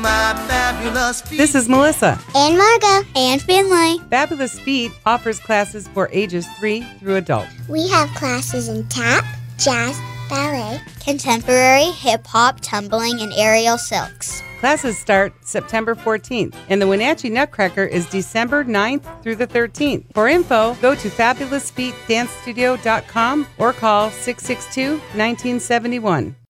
my fabulous feet. This is Melissa. And Margo. And Finley. Fabulous Feet offers classes for ages 3 through adult. We have classes in tap, jazz, ballet, contemporary, hip-hop, tumbling, and aerial silks. Classes start September 14th, and the Wenatchee Nutcracker is December 9th through the 13th. For info, go to fabulousfeetdancestudio.com or call 662-1971.